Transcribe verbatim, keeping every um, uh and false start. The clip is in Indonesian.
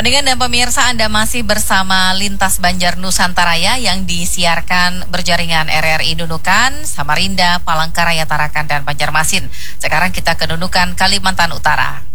Pendengar dan pemirsa, Anda masih bersama Lintas Banjar Nusantaraya yang disiarkan berjaringan R R I Nunukan, Samarinda, Palangkaraya, Tarakan, dan Banjarmasin. Sekarang kita ke Nunukan, Kalimantan Utara.